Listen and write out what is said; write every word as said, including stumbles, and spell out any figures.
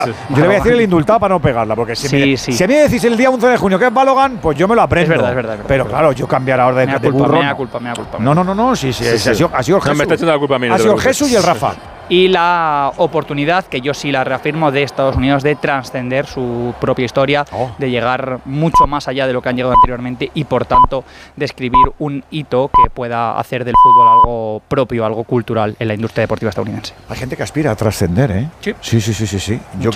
Yo le voy a decir el indultado para no pegarla, porque si, Sí, me, sí. si a mí me decís el día once de junio que es Balogan, pues yo me lo aprendo. Es verdad, es verdad, es verdad, Pero es verdad. claro, yo cambiar ahora de, Me da de culpa, burro. me da no. culpa, me da culpa. No, no, no, no, sí, sí, Sí, sí, sí. Ha, sido, ha sido el No, Jesús. me está echando la culpa a mí, no Ha te sido el preocupes. Jesús y el Rafa. Y la oportunidad, que yo sí la reafirmo, de Estados Unidos de trascender su propia historia, Oh. de llegar mucho más allá de lo que han llegado anteriormente y, por tanto, de escribir un hito que pueda hacer del fútbol algo propio, algo cultural en la industria deportiva estadounidense. Hay gente que aspira a trascender, ¿eh? Sí. Sí, sí, sí, sí, sí. Yo